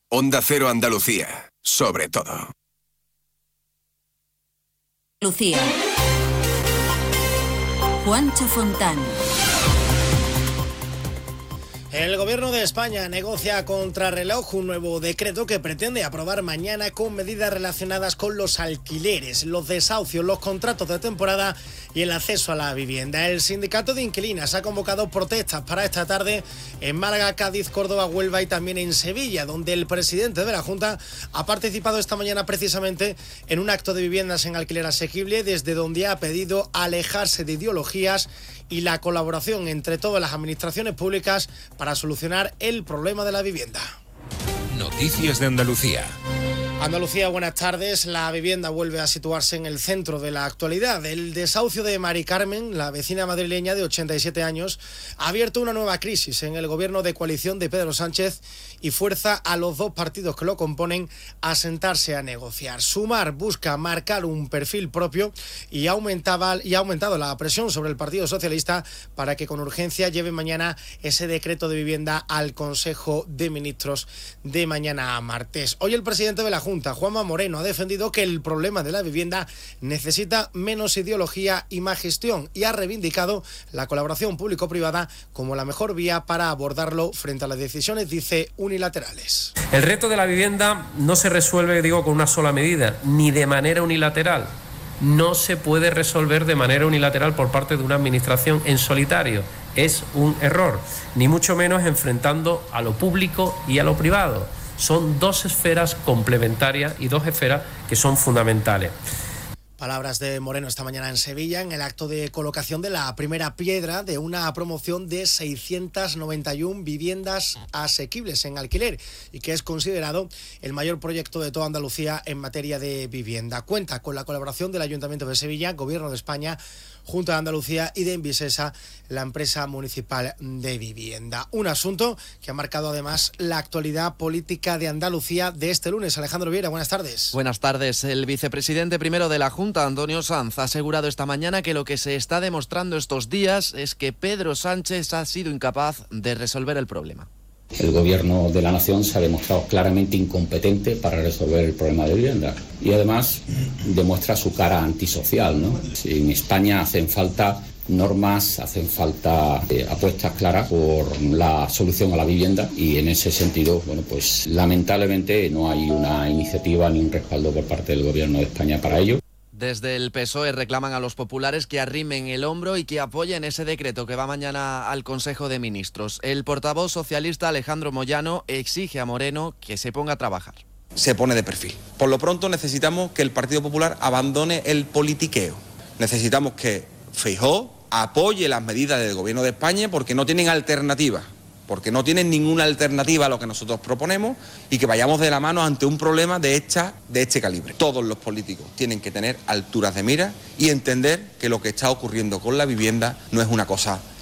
Onda Cero Andalucía, sobre todo. Lucía. Juancho Fontán. El Gobierno de España negocia a contrarreloj un nuevo decreto que pretende aprobar mañana con medidas relacionadas con los alquileres, los desahucios, los contratos de temporada y el acceso a la vivienda. El sindicato de inquilinas ha convocado protestas para esta tarde en Málaga, Cádiz, Córdoba, Huelva y también en Sevilla, donde el presidente de la Junta ha participado esta mañana precisamente en un acto de viviendas en alquiler asequible, desde donde ha pedido alejarse de ideologías y la colaboración entre todas las administraciones públicas para solucionar el problema de la vivienda. Noticias de Andalucía. Andalucía, buenas tardes. La vivienda vuelve a situarse en el centro de la actualidad. El desahucio de Mari Carmen, la vecina madrileña de 87 años, ha abierto una nueva crisis en el gobierno de coalición de Pedro Sánchez y fuerza a los dos partidos que lo componen a sentarse a negociar. Sumar busca marcar un perfil propio y ha aumentado la presión sobre el Partido Socialista para que con urgencia lleve mañana ese decreto de vivienda al Consejo de Ministros de mañana a martes. Hoy el presidente de la Junta, Juanma Moreno, ha defendido que el problema de la vivienda necesita menos ideología y más gestión y ha reivindicado la colaboración público-privada como la mejor vía para abordarlo frente a las decisiones, dice, unilaterales. El reto de la vivienda no se resuelve, con una sola medida, ni de manera unilateral. No se puede resolver de manera unilateral por parte de una administración en solitario. Es un error, ni mucho menos enfrentando a lo público y a lo privado. Son dos esferas complementarias y dos esferas que son fundamentales. Palabras de Moreno esta mañana en Sevilla, en el acto de colocación de la primera piedra de una promoción de 691 viviendas asequibles en alquiler y que es considerado el mayor proyecto de toda Andalucía en materia de vivienda. Cuenta con la colaboración del Ayuntamiento de Sevilla, Gobierno de España, Junta de Andalucía y de Envisesa, la empresa municipal de vivienda. Un asunto que ha marcado además la actualidad política de Andalucía de este lunes. Alejandro Vieira, buenas tardes. Buenas tardes. El vicepresidente primero de la Junta, Antonio Sanz, ha asegurado esta mañana que lo que se está demostrando estos días es que Pedro Sánchez ha sido incapaz de resolver el problema. El Gobierno de la Nación se ha demostrado claramente incompetente para resolver el problema de vivienda y además demuestra su cara antisocial, ¿no? En España hacen falta normas, hacen falta apuestas claras por la solución a la vivienda y en ese sentido, pues lamentablemente no hay una iniciativa ni un respaldo por parte del Gobierno de España para ello. Desde el PSOE reclaman a los populares que arrimen el hombro y que apoyen ese decreto que va mañana al Consejo de Ministros. El portavoz socialista Alejandro Moyano exige a Moreno que se ponga a trabajar. Se pone de perfil. Por lo pronto necesitamos que el Partido Popular abandone el politiqueo. Necesitamos que Feijóo apoye las medidas del Gobierno de España porque no tienen alternativa. Porque no tienen ninguna alternativa a lo que nosotros proponemos y que vayamos de la mano ante un problema de este calibre. Todos los políticos tienen que tener alturas de mira y entender que lo que está ocurriendo con la vivienda no es una cosa